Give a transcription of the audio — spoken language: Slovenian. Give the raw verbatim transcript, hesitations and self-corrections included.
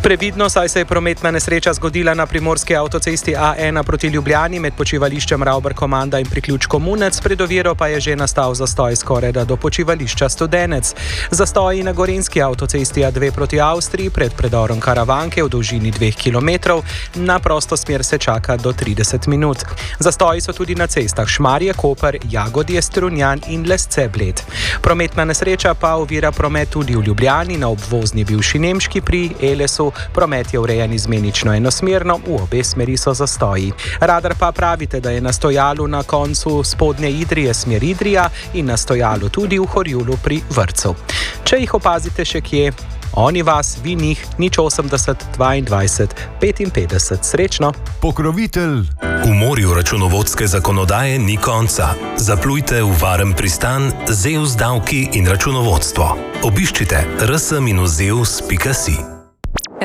Previdno, saj se je prometna nesreča zgodila na primorski avtocesti A ena proti Ljubljani med počivališčem Ravbar-Komanda in priključkom Munec, pred oviro pa je že nastal zastoj skorajda do počivališča Studenec. Zastoji na gorenjski avtocesti A dve proti Avstriji pred predorom Karavanke v dolžini dveh kilometrov, na prosto smer se čaka do trideset minut. Zastoji so tudi na cestah Šmarje, Koper, Jagodje, Strunjan in Lesce-Bled. Prometna nesreča pa ovira promet tudi v Ljubljani na obvozni bivši Nemški pri Elesu. Promet je urejen izmenično enosmerno, v obe smeri so zastoji. Radar pa pravite, da je na stojalu na koncu spodnje Idrije smer Idrija in na stojalu tudi v Horjulu pri Vrcu. Če jih opazite še kje, oni vas, vi njih, nič osemdeset, dvaindvajset, petinpetdeset. Srečno! Pokrovitelj. V morju računovodske zakonodaje ni konca. Zaplujte v varen pristan z E U S davki in računovodstvo. Obiščite r s dash zeus pika si.